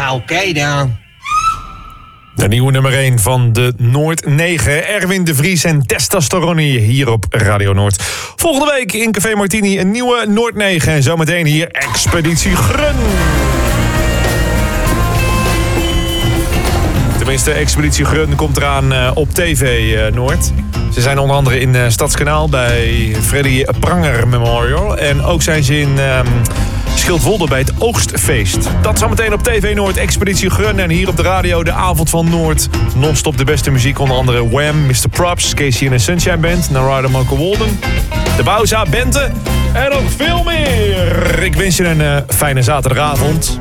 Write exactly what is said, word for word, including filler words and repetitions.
Nou, oké okay dan. De nieuwe nummer één van de Noord negen. Erwin de Vries en Testosteroni hier op Radio Noord. Volgende week in Café Martini een nieuwe Noord negen. En zometeen hier Expeditie Grun. Tenminste, Expeditie Grun komt eraan uh, op tv uh, Noord. Ze zijn onder andere in uh, Stadskanaal bij Freddy Pranger Memorial. En ook zijn ze in um, Schildwolde bij het Oogstfeest. Dat zometeen op tv Noord, Expeditie Grun. En hier op de radio de avond van Noord. Non-stop de beste muziek, onder andere Wham, mister Props, Casey and the Sunshine Band, Narada Michael Walden, de Bauza, Bente en nog veel meer. Ik wens je een uh, fijne zaterdagavond.